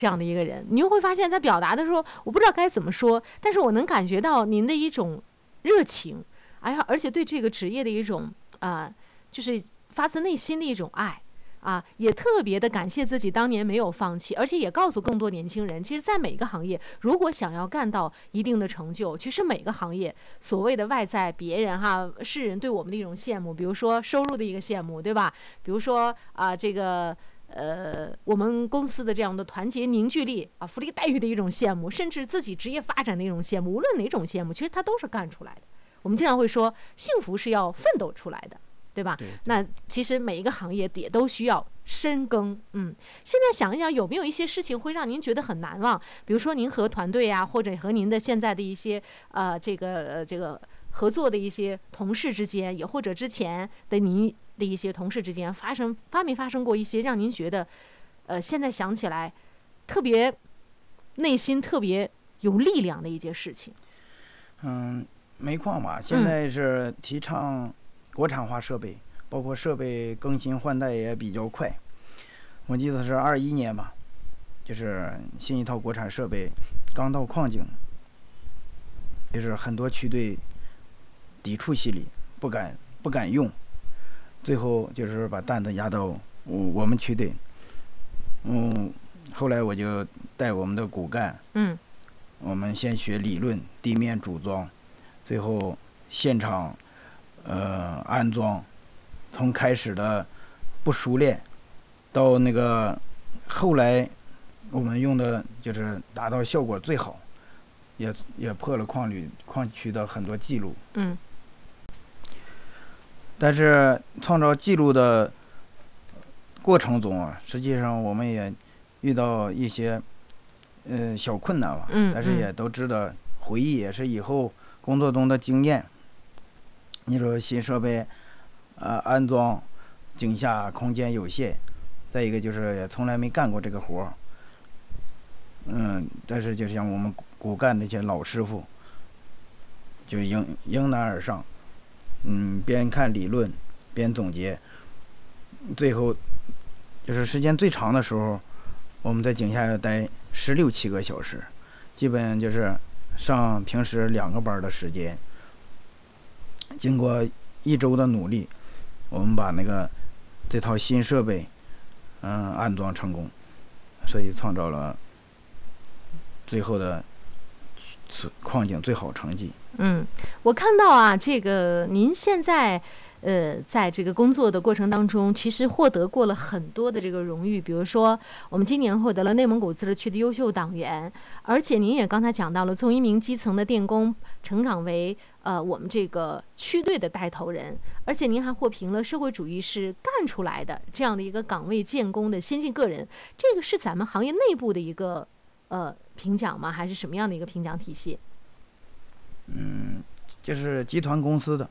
这样的一个人，你又会发现在表达的时候，我不知道该怎么说，但是我能感觉到您的一种热情，而且对这个职业的一种就是发自内心的一种爱。也特别的感谢自己当年没有放弃，而且也告诉更多年轻人，其实在每个行业如果想要干到一定的成就，其实每个行业所谓的外在别人世人对我们的一种羡慕，比如说收入的一个羡慕，对吧？比如说这个我们公司的这样的团结凝聚力福利待遇的一种羡慕，甚至自己职业发展的一种羡慕，无论哪种羡慕其实它都是干出来的。我们经常会说幸福是要奋斗出来的，对吧？ 对， 那其实每一个行业也都需要深耕。现在想一想，有没有一些事情会让您觉得很难忘？比如说您和团队或者和您的现在的一些这个合作的一些同事之间，也或者之前的您的一些同事之间发没发生过一些让您觉得现在想起来特别内心特别有力量的一件事情？ 煤矿嘛，现在是提倡国产化设备，包括设备更新换代也比较快。我记得是21年吧，就是新一套国产设备刚到矿井，就是很多区队抵触心理，不敢用，最后就是把担子压到我们区队。后来我就带我们的骨干，我们先学理论，地面组装，最后现场安装，从开始的不熟练到那个后来我们用的就是达到效果最好，也破了矿区的很多记录。但是创造记录的过程中实际上我们也遇到一些小困难吧，但是也都值得回忆，也是以后工作中的经验。你说新设备安装井下空间有限，再一个就是也从来没干过这个活但是就像我们骨干那些老师傅就迎难而上，边看理论边总结，最后就是时间最长的时候我们在井下要待16、17个小时，基本就是上平时2个班的时间。经过1周的努力，我们把这套新设备安装成功，所以创造了最后的矿井最好成绩。 我看到这个您现在在这个工作的过程当中，其实获得过了很多的这个荣誉，比如说我们今年获得了内蒙古自治区的优秀党员，而且您也刚才讲到了从一名基层的电工成长为我们这个区队的带头人，而且您还获评了社会主义是干出来的这样的一个岗位建功的先进个人，这个是咱们行业内部的一个评奖吗？还是什么样的一个评奖体系？ 就是集团公司的。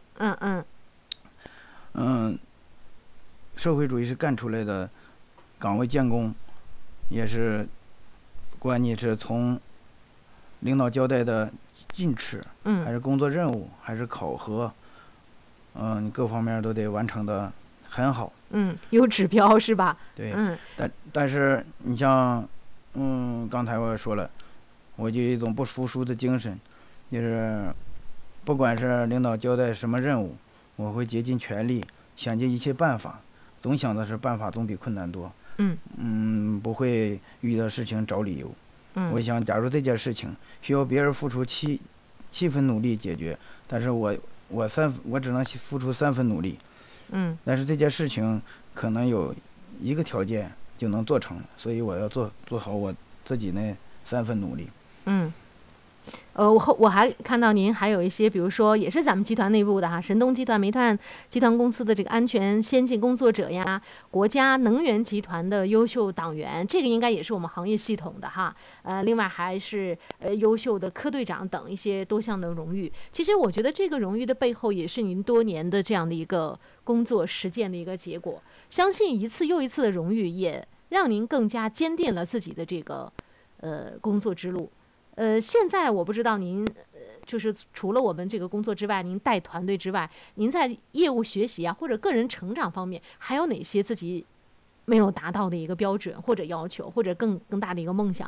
社会主义是干出来的岗位建功，也是不管你是从领导交代的进尺，还是工作任务，还是考核，你各方面都得完成的很好。 有指标是吧？ 对。但是你像刚才我也说了，我就有一种不服输的精神，就是不管是领导交代什么任务，我会竭尽全力，想尽一切办法，总想的是办法总比困难多。不会遇到事情找理由。我想假如这件事情需要别人付出7分努力解决，但是我只能付出3分努力。但是这件事情可能有1个条件就能做成，所以我要做好我自己那3分努力。 我还看到您还有一些，比如说也是咱们集团内部的神东集团煤炭集团公司的这个安全先进工作者呀，国家能源集团的优秀党员，这个应该也是我们行业系统的另外还是优秀的科队长等一些多项的荣誉。其实我觉得这个荣誉的背后也是您多年的这样的一个工作实践的一个结果，相信一次又一次的荣誉也让您更加坚定了自己的这个工作之路。现在我不知道您就是除了我们这个工作之外，您带团队之外，您在业务学习或者个人成长方面还有哪些自己没有达到的一个标准或者要求，或者更大的一个梦想